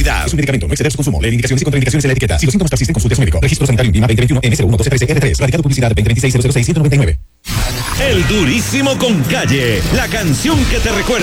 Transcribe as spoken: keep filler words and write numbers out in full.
Es un medicamento, no exceder su consumo. Lee indicaciones y contraindicaciones en la etiqueta. Si los síntomas persisten, consulte a su médico. Registro sanitario INVIMA veinte veintiuno M cero uno doce trece R tres. Radicado publicidad veinte veintiséis cero cero seis ciento noventa y nueve. El durísimo con Calle. La canción que te recuerda